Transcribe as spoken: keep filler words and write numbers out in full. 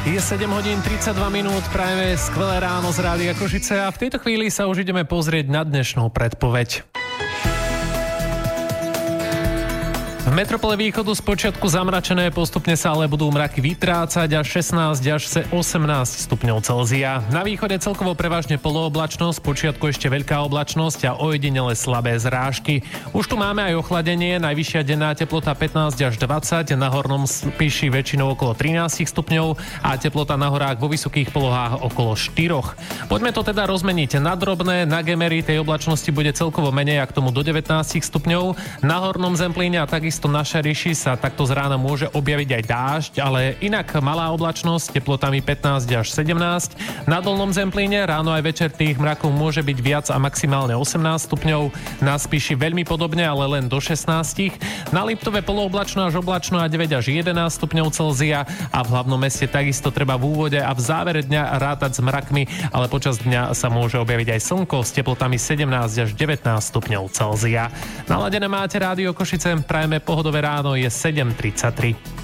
Je sedem hodín tridsaťdva minút, prajeme skvelé ráno z Rádia Košice a v tejto chvíli sa už ideme pozrieť na dnešnú predpoveď. V metropole východu spočiatku zamračené, postupne sa ale budú mraky vytrácať až šestnásť až osemnásť stupňov Celzia. Na východe celkovo prevažne polooblačnosť, spočiatku ešte veľká oblačnosť a ojedinele slabé zrážky. Už tu máme aj ochladenie, najvyššia denná teplota pätnásť až dvadsať, na hornom spíši väčšinou okolo trinásť stupňov a teplota na horách vo vysokých polohách okolo štyri. Poďme to teda rozmeniť na drobné, na gemery tej oblačnosti bude celkovo menej, ak tomu do devätnásť stupňov, na hornom Zemplíne a takisto na Šeriši sa takto z rána môže objaviť aj dážď, ale inak malá oblačnosť, teplotami pätnásť až sedemnásť. Na dolnom Zemplíne ráno aj večer tých mrakov môže byť viac a maximálne osemnásť stupňov. Na Spiši veľmi podobne, ale len do šestnásť. Na Liptove polooblačno až oblačno a deväť až jedenásť stupňov Celzia a v hlavnom meste takisto treba v úvode a v závere dňa rátať s mrakmi, ale počas dňa sa môže objaviť aj slnko s teplotami sedemnásť až devätnásť stupňov Celzia. Naladené máte Rádio Košice, prajeme pohodové ráno, je sedem tridsaťtri.